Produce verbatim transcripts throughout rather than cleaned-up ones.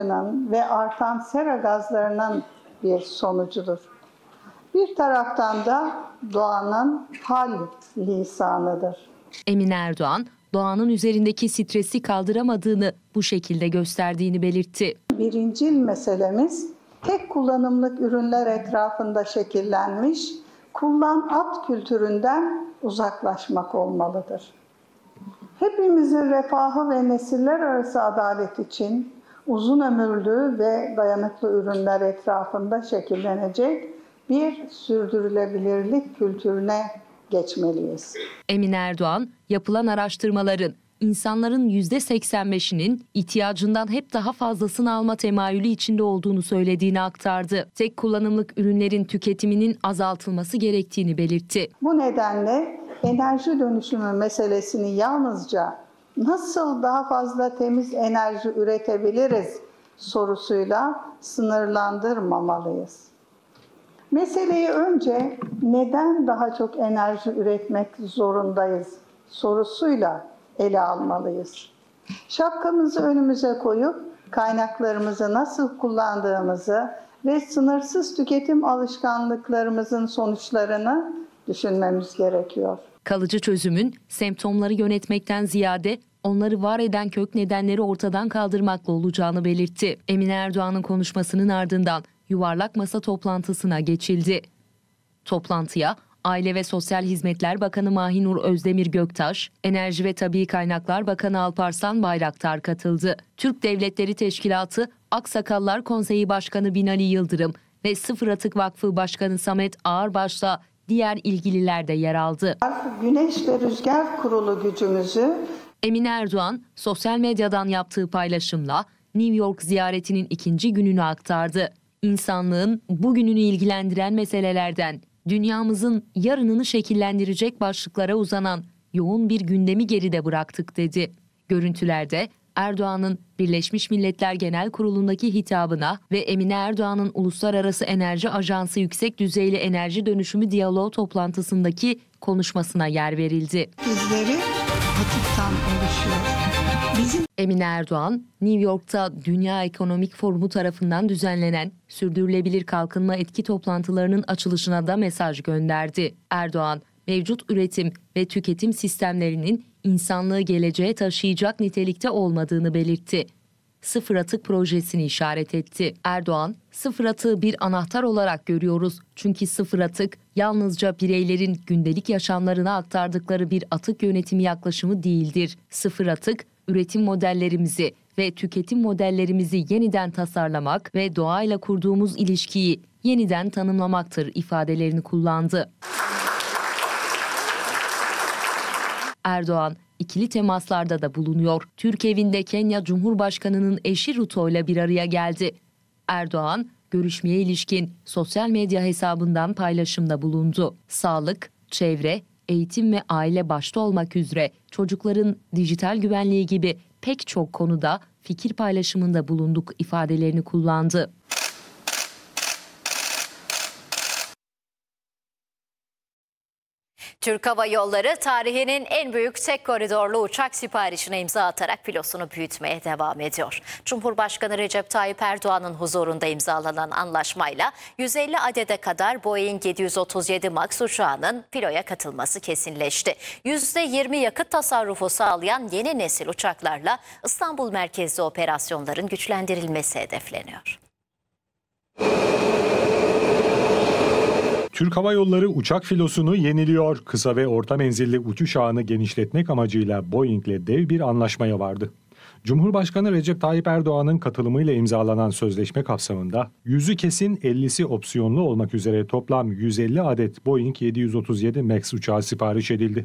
ve artan sera gazlarının bir sonucudur. Bir taraftan da doğanın hal lisanıdır. Emine Erdoğan, doğanın üzerindeki stresi kaldıramadığını bu şekilde gösterdiğini belirtti. Birincil meselemiz tek kullanımlık ürünler etrafında şekillenmiş, kullan at kültüründen uzaklaşmak olmalıdır. Hepimizin refahı ve nesiller arası adalet için uzun ömürlü ve dayanıklı ürünler etrafında şekillenecek bir sürdürülebilirlik kültürüne geçmeliyiz. Emine Erdoğan, yapılan araştırmaların insanların yüzde seksen beşinin ihtiyacından hep daha fazlasını alma temayülü içinde olduğunu söylediğini aktardı. Tek kullanımlık ürünlerin tüketiminin azaltılması gerektiğini belirtti. Bu nedenle enerji dönüşümü meselesini yalnızca nasıl daha fazla temiz enerji üretebiliriz sorusuyla sınırlandırmamalıyız. Meseleyi önce neden daha çok enerji üretmek zorundayız sorusuyla ele almalıyız. Şapkamızı önümüze koyup kaynaklarımızı nasıl kullandığımızı ve sınırsız tüketim alışkanlıklarımızın sonuçlarını düşünmemiz gerekiyor. Kalıcı çözümün semptomları yönetmekten ziyade onları var eden kök nedenleri ortadan kaldırmakla olacağını belirtti. Emine Erdoğan'ın konuşmasının ardından yuvarlak masa toplantısına geçildi. Toplantıya Aile ve Sosyal Hizmetler Bakanı Mahinur Özdemir Göktaş, Enerji ve Tabii Kaynaklar Bakanı Alparslan Bayraktar katıldı. Türk Devletleri Teşkilatı Aksakallar Konseyi Başkanı Binali Yıldırım ve Sıfır Atık Vakfı Başkanı Samet Ağırbaş'la diğer ilgililer de yer aldı. Güneş ve Rüzgar Kurulu gücümüzü Emine Erdoğan sosyal medyadan yaptığı paylaşımla New York ziyaretinin ikinci gününü aktardı. İnsanlığın bugününü ilgilendiren meselelerden dünyamızın yarınını şekillendirecek başlıklara uzanan yoğun bir gündemi geride bıraktık dedi. Görüntülerde Erdoğan'ın Birleşmiş Milletler Genel Kurulu'ndaki hitabına ve Emine Erdoğan'ın Uluslararası Enerji Ajansı Yüksek Düzeyli Enerji Dönüşümü Diyaloğu toplantısındaki konuşmasına yer verildi. Bizleri atıktan oluşuyor. Bizim... Emine Erdoğan, New York'ta Dünya Ekonomik Forumu tarafından düzenlenen Sürdürülebilir Kalkınma Etki toplantılarının açılışına da mesaj gönderdi. Erdoğan, mevcut üretim ve tüketim sistemlerinin insanlığı geleceğe taşıyacak nitelikte olmadığını belirtti. Sıfır atık projesini işaret etti. Erdoğan, sıfır atığı bir anahtar olarak görüyoruz. Çünkü sıfır atık yalnızca bireylerin gündelik yaşamlarına aktardıkları bir atık yönetimi yaklaşımı değildir. Sıfır atık, üretim modellerimizi ve tüketim modellerimizi yeniden tasarlamak ve doğayla kurduğumuz ilişkiyi yeniden tanımlamaktır ifadelerini kullandı. Erdoğan, ikili temaslarda da bulunuyor. Türk evinde Kenya Cumhurbaşkanı'nın eşi Ruto ile bir araya geldi. Erdoğan, görüşmeye ilişkin sosyal medya hesabından paylaşımda bulundu. Sağlık, çevre, eğitim ve aile başta olmak üzere çocukların dijital güvenliği gibi pek çok konuda fikir paylaşımında bulunduk ifadelerini kullandı. Türk Hava Yolları tarihinin en büyük tek koridorlu uçak siparişine imza atarak filosunu büyütmeye devam ediyor. Cumhurbaşkanı Recep Tayyip Erdoğan'ın huzurunda imzalanan anlaşmayla yüz elli adede kadar Boeing yedi yüz otuz yedi MAX uçağının filoya katılması kesinleşti. yüzde yirmi yakıt tasarrufu sağlayan yeni nesil uçaklarla İstanbul merkezli operasyonların güçlendirilmesi hedefleniyor. Türk Hava Yolları uçak filosunu yeniliyor. Kısa ve orta menzilli uçuş ağını genişletmek amacıyla Boeing'le dev bir anlaşmaya vardı. Cumhurbaşkanı Recep Tayyip Erdoğan'ın katılımıyla imzalanan sözleşme kapsamında yüzü kesin ellisi opsiyonlu olmak üzere toplam yüz elli adet Boeing yedi yüz otuz yedi MAX uçağı sipariş edildi.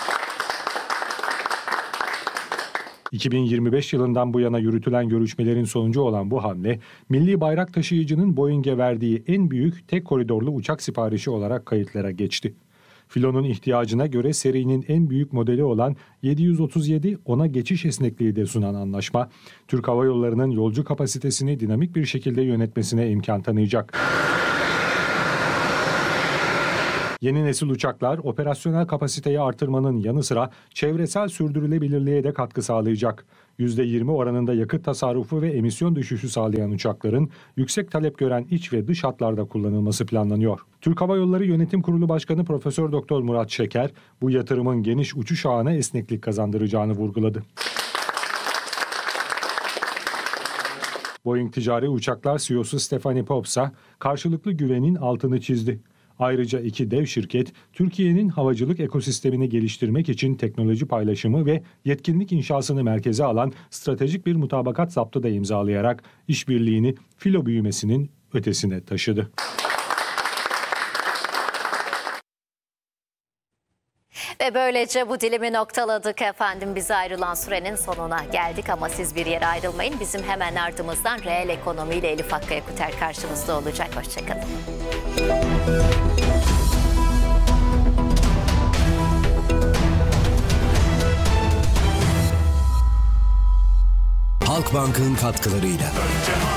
iki bin yirmi beş yılından bu yana yürütülen görüşmelerin sonucu olan bu hamle, milli bayrak taşıyıcının Boeing'e verdiği en büyük tek koridorlu uçak siparişi olarak kayıtlara geçti. Filonun ihtiyacına göre serinin en büyük modeli olan yedi yüz otuz yedi, ona geçiş esnekliği de sunan anlaşma, Türk Hava Yolları'nın yolcu kapasitesini dinamik bir şekilde yönetmesine imkan tanıyacak. Yeni nesil uçaklar operasyonel kapasiteyi artırmanın yanı sıra çevresel sürdürülebilirliğe de katkı sağlayacak. yüzde yirmi oranında yakıt tasarrufu ve emisyon düşüşü sağlayan uçakların yüksek talep gören iç ve dış hatlarda kullanılması planlanıyor. Türk Hava Yolları Yönetim Kurulu Başkanı Profesör Doktor Murat Şeker, bu yatırımın geniş uçuş ağına esneklik kazandıracağını vurguladı. Boeing Ticari Uçaklar C E O'su Stephanie Popsa karşılıklı güvenin altını çizdi. Ayrıca iki dev şirket, Türkiye'nin havacılık ekosistemini geliştirmek için teknoloji paylaşımı ve yetkinlik inşasını merkeze alan stratejik bir mutabakat zaptı da imzalayarak işbirliğini filo büyümesinin ötesine taşıdı. Ve böylece bu dilimi noktaladık efendim. Bize ayrılan sürenin sonuna geldik ama siz bir yere ayrılmayın. Bizim hemen ardımızdan reel ekonomiyle Elif Hakkı Ekuter karşınızda olacak. Hoşçakalın. Halkbank'ın katkılarıyla.